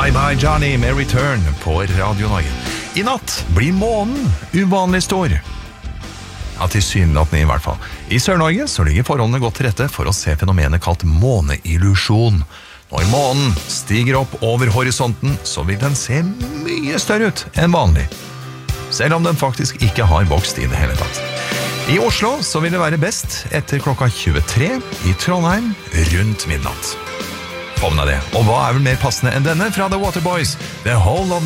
Bye Bye Johnny med Return på Radio Norge. I natt blir månen uvanlig stor. Ja, tilsynelatende i hvert fall. I Sør-Norge så ligger forholdene godt til rette for å se fenomenet kalt måneillusjon. Når månen stiger opp over horisonten, så vil den se mye større ut enn vanlig. Selv om den faktisk ikke har vokst i det hele tatt. I Oslo så vil det være best etter klokka 23, i Trondheim rundt midnatt. Få med deg det. Og hva er vel mer passende enn denne fra The Waterboys? The Whole of